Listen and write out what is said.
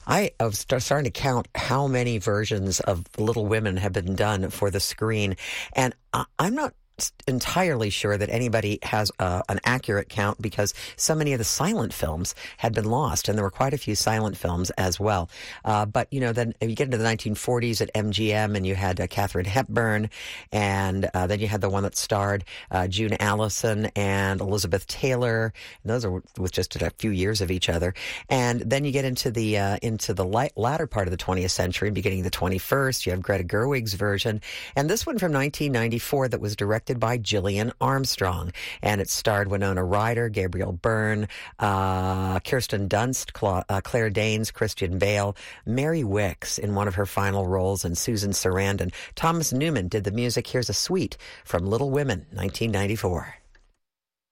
I was starting to count how many versions of Little Women have been done for the screen, and I'm not entirely sure that anybody has an accurate count because so many of the silent films had been lost, and there were quite a few silent films as well. But, then you get into the 1940s at MGM, and you had Katharine Hepburn, and then you had the one that starred June Allison and Elizabeth Taylor. And those are with just a few years of each other. And then you get into the latter part of the 20th century, beginning of the 21st. You have Greta Gerwig's version, and this one from 1994 that was directed by Gillian Armstrong, and it starred Winona Ryder, Gabriel Byrne, Kirsten Dunst, Claire Danes, Christian Bale, Mary Wicks in one of her final roles, and Susan Sarandon. Thomas Newman did the music. Here's a suite from Little Women, 1994.